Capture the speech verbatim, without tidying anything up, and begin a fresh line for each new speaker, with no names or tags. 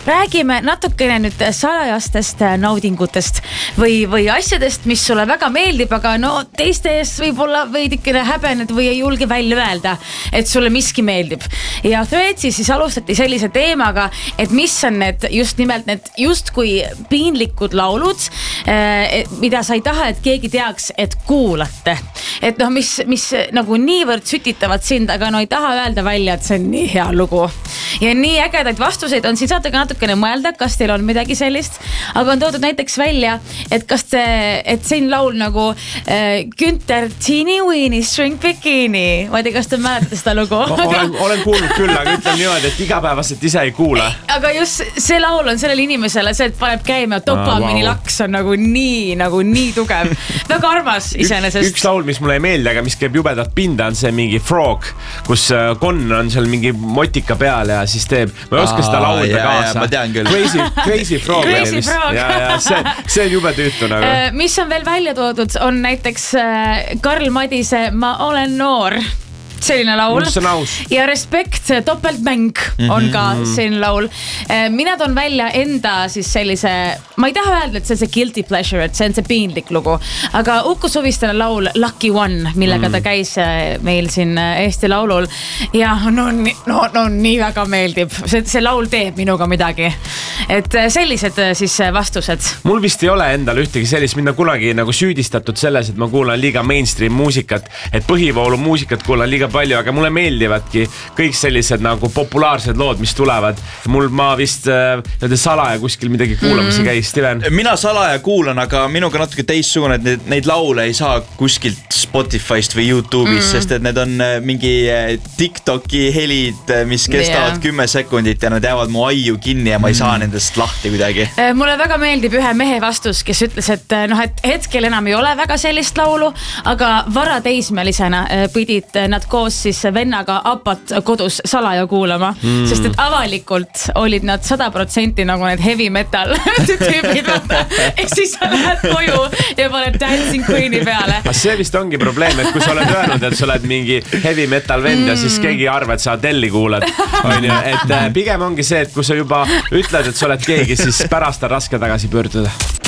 räägime natukene nüüd salajastest naudingutest või, või asjadest, mis sulle väga meeldib, aga no teiste ees võib-olla veidikene häbened või ei julge välja öelda, et sulle miski meeldib. Ja Threadsis siis alustati sellise teemaga, et mis on need just nimelt need justkui piinlikud laulud, mida sa ei taha, et keegi teaks, et kuulate. Et noh, mis, mis nagu niivõrd sütitavad sind, aga no ei taha öelda välja, et see on nii hea lugu. Ja nii ägedaid vastuseid on, siin saate ka natukene mõelda, kas teil on midagi sellist, aga on toodud näiteks välja, et kas te, et siin laul nagu äh, Günther Teeny Weeny String Bikini. Ma ei tea, kas te mäletate seda lugu?
olen, olen kuulnud küll, aga ütlen niimoodi, et igapäevaselt ise ei kuule.
Aga just see laul on sellele inimesele, see, et paneb käima dopamini ah, wow. laks on nagu nii, nagu nii tugev. Väga armas iseenesest.
Üks, üks laul, mis mulle ei meeldi, aga mis käib jubedat pinda, on see mingi Frog, kus Kon on seal mingi motika peal ja siis teeb, ma ei oska seda laulda
ja,
kaasa.
Ja, ma tean küll.
Crazy, crazy Frog.
Crazy Frog.
Ja, ja see, see on jube tüütu nagu.
Mis on veel välja toodud, on näiteks Karl Madise Ma olen noor. Selline laul. Ja Respekt, Topeltmäng on ka selline laul. Mina toon välja enda siis sellise, ma ei taha öelda, et see on see guilty pleasure, et see on see piinlik lugu, aga Uku Suvistane laul Lucky One, millega ta käis meil siin Eesti Laulul ja no, no, no nii väga meeldib. See, see laul teeb minuga midagi. Et sellised siis vastused.
Mul vist ei ole endal ühtegi sellist, mind on kunagi nagu süüdistatud selles, et ma kuulan liiga mainstream muusikat, et põhivoolu muusikat kuulan liiga palju, aga mulle meeldivadki kõik sellised nagu populaarsed lood, mis tulevad. Mul ma vist äh, salaja kuskil midagi kuulamas mm. käis, Steven.
Mina salaja kuulan, aga minuga natuke teissugune, et neid, neid laule ei saa kuskilt Spotify'st või YouTube'ist, mm. sest et need on mingi TikToki helid, mis kestavad yeah. kümme sekundit ja nad jäävad mu aiu kinni ja ma ei saa mm. nendest lahti kuidagi.
Mulle väga meeldib ühe mehe vastus, kes ütles, et, noh, et hetkel enam ei ole väga sellist laulu, aga varateismelisena pidid nad koos siis vennaga Apat kodus salaja kuulama, mm. sest et avalikult olid nad sada protsenti nagu need heavy metal tüübid, vaata. Ehk siis sa lähed koju ja paned Dancing Queen'i peale.
See vist ongi probleem, et kui sa oled öelnud, et sa oled mingi heavy metal vend ja siis keegi arva, et sa Adelli kuulad. Et pigem ongi see, et kui sa juba ütled, et sa oled keegi, siis pärast on raske tagasi pöörduda.